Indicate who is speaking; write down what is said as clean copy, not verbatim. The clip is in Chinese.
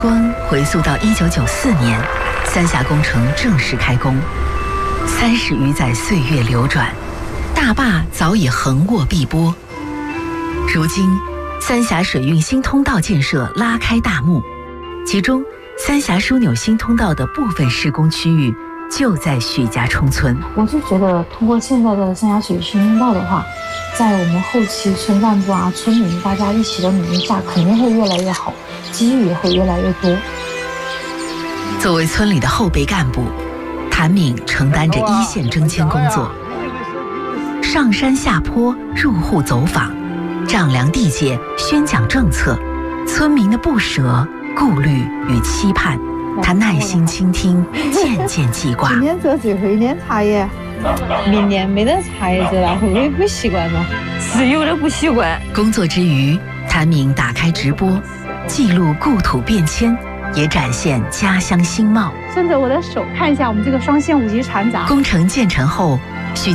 Speaker 1: 光回溯到1994年，三峡工程正式开工，30余载岁月流转，大坝早已横卧碧波。如今，三峡水运新通道建设拉开大幕，其中三峡枢纽新通道的部分施工区域就在许家冲村。
Speaker 2: 我就觉得，通过现在的三峡水新通道的话，在我们后期村干部啊、村民大家一起的努力下，肯定会越来越好，机遇也会越来越多。
Speaker 1: 作为村里的后备干部，谭敏承担着一线征迁工作，上山下坡、入户走访、丈量地界、宣讲政策，村民的不舍、顾虑与期盼，他耐心倾听，渐渐记挂。
Speaker 3: 今年做最后一年茶叶，明年没得茶叶做了，会不会不习惯呢？是有点不习惯。
Speaker 1: 工作之余，谭敏打开直播，记录故土变迁，也展现家乡新貌。
Speaker 4: 顺着我的手看一下我们这个双线5级船闸。
Speaker 1: 工程建成后，